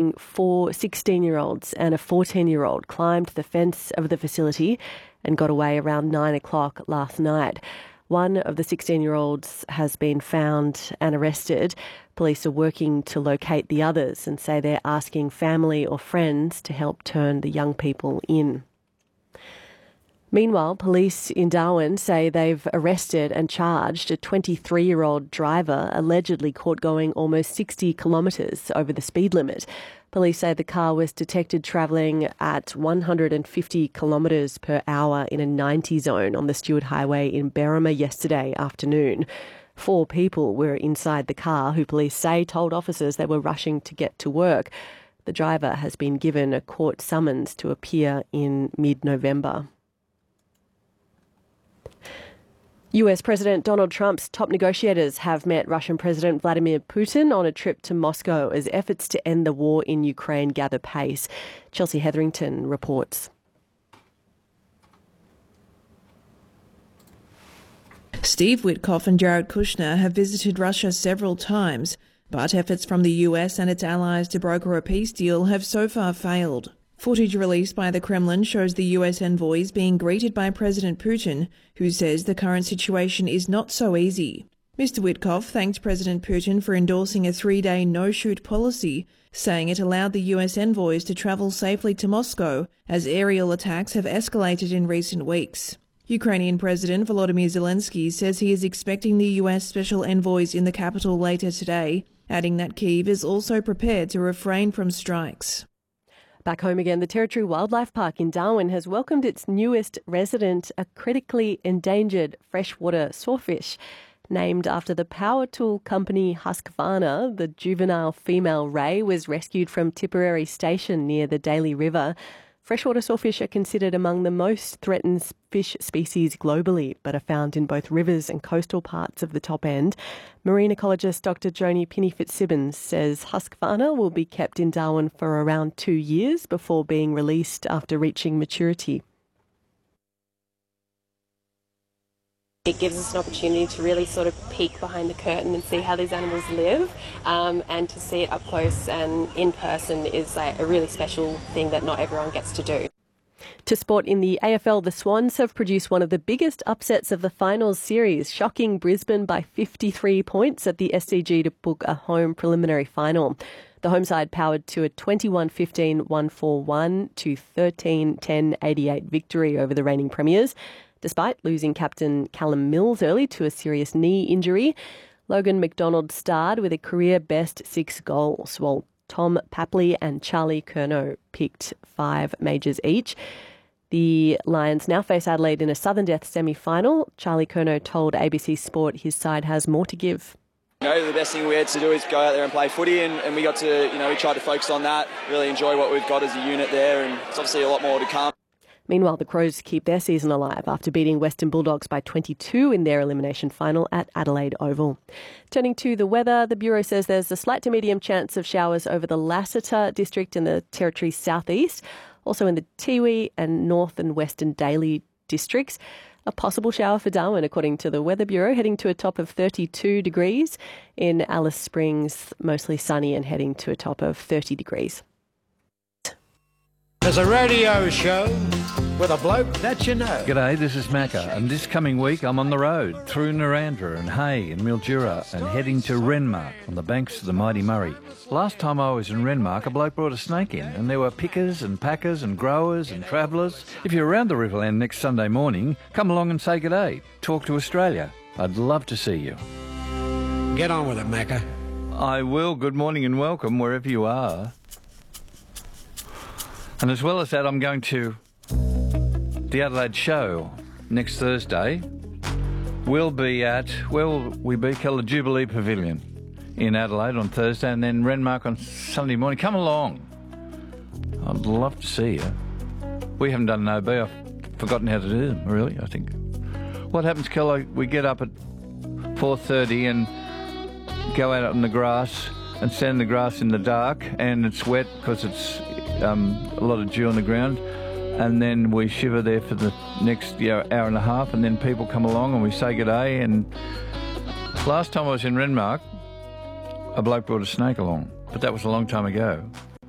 morning, 4 16-year-olds and a 14-year-old climbed the fence of the facility and got away around 9 o'clock last night. One of the 16-year-olds has been found and arrested. Police are working to locate the others and say they're asking family or friends to help turn the young people in. Meanwhile, police in Darwin say they've arrested and charged a 23-year-old driver allegedly caught going almost 60 kilometres over the speed limit. Police say the car was detected travelling at 150 kilometres per hour in a 90 zone on the Stewart Highway in Berrima yesterday afternoon. 4 people were inside the car who police say told officers they were rushing to get to work. The driver has been given a court summons to appear in mid-November. US President Donald Trump's top negotiators have met Russian President Vladimir Putin on a trip to Moscow as efforts to end the war in Ukraine gather pace. Chelsea Hetherington reports. Steve Witkoff and Jared Kushner have visited Russia several times, but efforts from the US and its allies to broker a peace deal have so far failed. Footage released by the Kremlin shows the US envoys being greeted by President Putin, who says the current situation is not so easy. Mr. Witkoff thanked President Putin for endorsing a 3-day no-shoot policy, saying it allowed the US envoys to travel safely to Moscow as aerial attacks have escalated in recent weeks. Ukrainian President Volodymyr Zelensky says he is expecting the US special envoys in the capital later today, adding that Kyiv is also prepared to refrain from strikes. Back home again, the Territory Wildlife Park in Darwin has welcomed its newest resident, a critically endangered freshwater sawfish. Named after the power tool company Husqvarna, the juvenile female ray was rescued from Tipperary Station near the Daly River. Freshwater sawfish are considered among the most threatened fish species globally, but are found in both rivers and coastal parts of the top end. Marine ecologist Dr. Joni Pinney-Fitzsimmons says Husqvarna will be kept in Darwin for around 2 years before being released after reaching maturity. It gives us an opportunity to really sort of peek behind the curtain and see how these animals live, and to see it up close and in person is like a really special thing that not everyone gets to do. To sport in the AFL, the Swans have produced one of the biggest upsets of the finals series, shocking Brisbane by 53 points at the SCG to book a home preliminary final. The home side powered to a 21-15 1-4-1 to 13-10-88 victory over the reigning premiers. Despite losing captain Callum Mills early to a serious knee injury, Logan McDonald starred with a career-best 6 goals, while Tom Papley and Charlie Curnow picked 5 majors each. The Lions now face Adelaide in a Southern Death semi-final. Charlie Curnow told ABC Sport his side has more to give. The best thing we had to do is go out there and play footy, and we got to, we tried to focus on that, really enjoy what we've got as a unit there, and it's obviously a lot more to come. Meanwhile, the Crows keep their season alive after beating Western Bulldogs by 22 in their elimination final at Adelaide Oval. Turning to the weather, the Bureau says there's a slight to medium chance of showers over the Lassiter district in the Territory's southeast, also in the Tiwi and North and Western Daly districts. A possible shower for Darwin, according to the Weather Bureau, heading to a top of 32 degrees. In Alice Springs, mostly sunny and heading to a top of 30 degrees. There's a radio show with a bloke that you know. G'day, this is Macca, and this coming week I'm on the road through Narrandera and Hay and Mildura and heading to Renmark on the banks of the mighty Murray. Last time I was in Renmark, a bloke brought a snake in, and there were pickers and packers and growers and travellers. If you're around the Riverland next Sunday morning, come along and say g'day. Talk to Australia. I'd love to see you. Get on with it, Macca. I will. Good morning and welcome wherever you are. And as well as that, I'm going to the Adelaide show next Thursday. We'll be at, where will we be? The Jubilee Pavilion in Adelaide on Thursday, and then Renmark on Sunday morning. Come along. I'd love to see you. We haven't done an OB. I've forgotten how to do them, really, I think. What happens, Kelly, we get up at 4:30 and go out on the grass and stand the grass in the dark, and it's wet because it's a lot of dew on the ground, and then we shiver there for the next hour and a half, and then people come along and we say good day. And last time I was in Renmark, a bloke brought a snake along, but that was a long time ago.